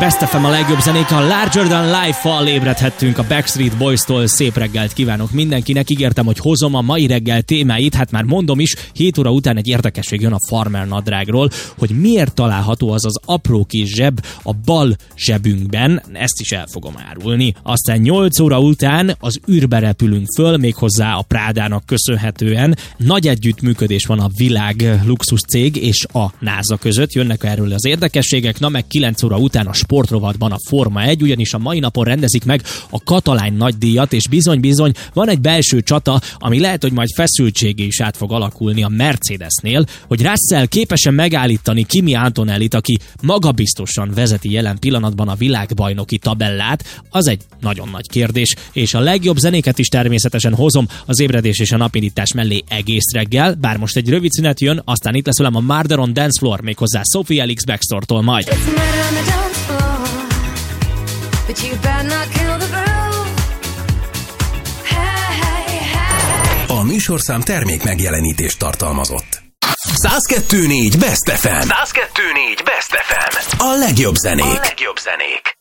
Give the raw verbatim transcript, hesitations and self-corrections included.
Best ef em a legjobb zenék, a Larger Than Life-val ébredhettünk a Backstreet Boys-tól. Szép reggelt kívánok mindenkinek. Ígértem, hogy hozom a mai reggel témáit, hát már mondom is, hét óra után egy érdekesség jön a farmer nadrágról, hogy miért található az az apró kis zseb a bal zsebünkben, ezt is el fogom árulni. Aztán nyolc óra után az űrbe repülünk föl, méghozzá a Prádának köszönhetően. Nagy együttműködés van a világ luxus cég és a NASA között, jönnek erről az érdekességek, na meg kilenc óra után a sportrovatban a Forma egy, ugyanis a mai napon rendezik meg a Catalán nagydíjat, és bizony-bizony van egy belső csata, ami lehet, hogy majd feszültségé is át fog alakulni a Mercedesnél, hogy Russell képes-e megállítani Kimi Antonellit, aki magabiztosan vezeti jelen pillanatban a világbajnoki tabellát, az egy nagyon nagy kérdés, és a legjobb zenéket is természetesen hozom az ébredés és a napindítás mellé egész reggel, bár most egy rövid szünet jön, aztán itt lesz velem a Murder on Dance Floor, méghozzá Sophie Elix Baxtertól majd. A műsorszám termék megjelenítést tartalmazott. száz kettő négy Best ef em. száz kettő négy Best ef em. A legjobb zenék. A legjobb zenék.